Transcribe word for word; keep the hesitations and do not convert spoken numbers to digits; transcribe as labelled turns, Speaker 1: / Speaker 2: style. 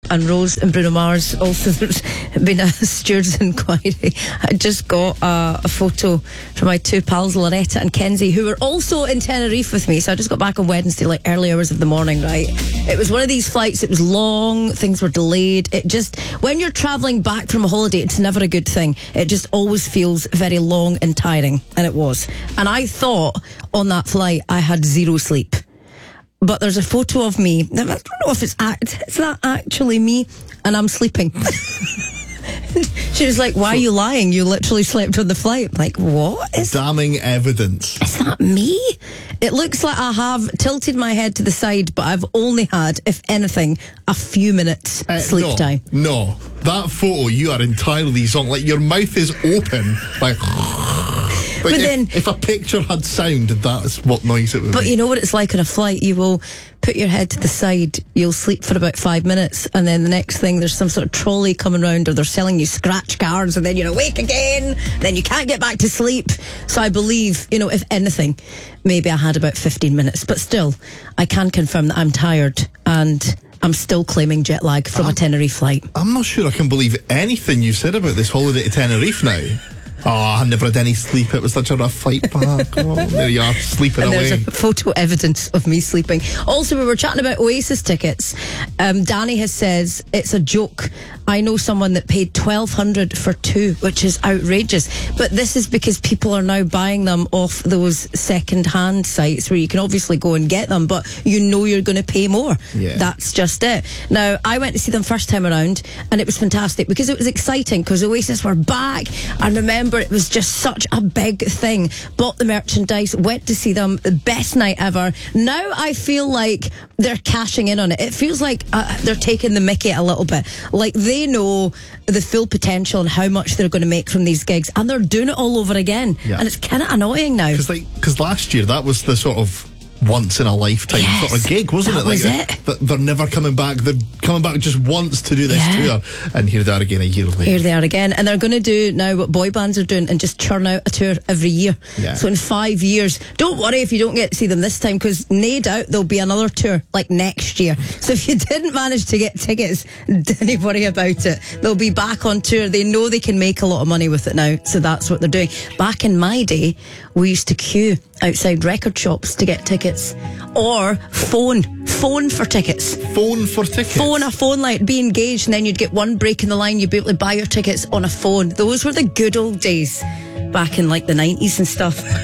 Speaker 1: and Rose and Bruno Mars. Also, there's been a steward's inquiry. I just got uh, a photo from my two pals, Loretta and Kenzie, who were also in Tenerife with me. So I just got back on Wednesday, like early hours of the morning, right? It was one of these flights, it was long, things were delayed. It just, when you're travelling back from a holiday, it's never a good thing. It just always feels very long and tiring, and it was. And I thought on that flight I had zero sleep. But there's a photo of me. I don't know if it's act, it's not actually me, and I'm sleeping. She was like, "Why are you lying? You literally slept on the flight." I'm like, what? Is,
Speaker 2: damning evidence.
Speaker 1: Is that me? It looks like I have tilted my head to the side, but I've only had, if anything, a few minutes
Speaker 2: uh,
Speaker 1: sleep
Speaker 2: no,
Speaker 1: time.
Speaker 2: No, that photo, you are entirely wrong. Like, your mouth is open, like. But,
Speaker 1: But
Speaker 2: if,
Speaker 1: then,
Speaker 2: if a picture had sound, that's what noise it would
Speaker 1: but
Speaker 2: make.
Speaker 1: you know what it's like on a flight? You will put your head to the side, you'll sleep for about five minutes, and then the next thing there's some sort of trolley coming round, or they're selling you scratch cards, and then you're awake again, then you can't get back to sleep. So I believe, you know, if anything, maybe I had about fifteen minutes, but still, I can confirm that I'm tired, and I'm still claiming jet lag from
Speaker 2: I'm,
Speaker 1: a Tenerife flight.
Speaker 2: I'm not sure I can believe anything you said about this holiday to Tenerife now. Oh, I never had any sleep. It was such a rough flight back. Oh, there you are, sleeping
Speaker 1: and
Speaker 2: away.
Speaker 1: There's a photo evidence of me sleeping. Also, we were chatting about Oasis tickets. Um, Danny has says it's a joke. I know someone that paid twelve hundred for two, which is outrageous. But this is because people are now buying them off those second-hand sites where you can obviously go and get them, but you know you're going to pay more.
Speaker 2: Yeah.
Speaker 1: That's just it. Now, I went to see them first time around, and it was fantastic because it was exciting because Oasis were back. And remember, it was just such a big thing. Bought the merchandise, went to see them, the best night ever. Now I feel like they're cashing in on it. It feels like uh, they're taking the mickey a little bit. Like they know the full potential and how much they're going to make from these gigs, and they're doing it all over again.
Speaker 2: Yeah.
Speaker 1: And it's kind of annoying now.
Speaker 2: Because like, because last year that was the sort of once in a lifetime
Speaker 1: Yes,
Speaker 2: sort of gig, wasn't
Speaker 1: that
Speaker 2: it? Like,
Speaker 1: was it.
Speaker 2: Th- they're never coming back. They're coming back just once to do this
Speaker 1: Yeah.
Speaker 2: tour, and here they are again a year later.
Speaker 1: Here they are again, and they're going to do now what boy bands are doing and just churn out a tour every year.
Speaker 2: Yeah.
Speaker 1: So in five years, don't worry if you don't get to see them this time, because no doubt there'll be another tour like next year. So if you didn't manage to get tickets, don't worry about it. They'll be back on tour. They know they can make a lot of money with it now, so that's what they're doing. Back in my day, we used to queue outside record shops to get tickets, or phone phone for tickets.
Speaker 2: Phone for tickets.
Speaker 1: Phone a phone line, be engaged, and then you'd get one break in the line. You'd be able to buy your tickets on a phone. Those were the good old days back in like the nineties and stuff.